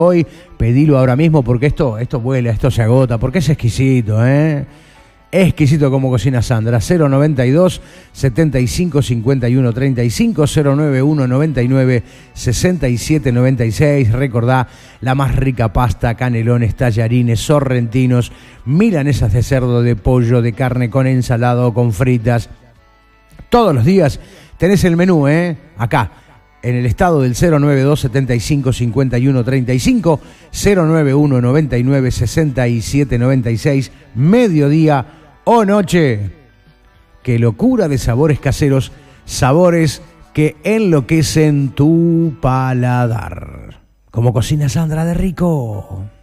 hoy, pedilo ahora mismo porque esto vuela, esto se agota, porque es exquisito, ¿eh? Exquisito como cocina Sandra. 092 75 51 35 091 99 67 96. Recordá, la más rica pasta, canelones, tallarines, sorrentinos, milanesas de cerdo, de pollo, de carne con ensalada o con fritas. Todos los días tenés el menú, acá, en el estado del 092 75 51 35, 091 99 67 96, mediodía o noche. Qué locura de sabores caseros, sabores que enloquecen tu paladar. Como cocina Sandra de rico.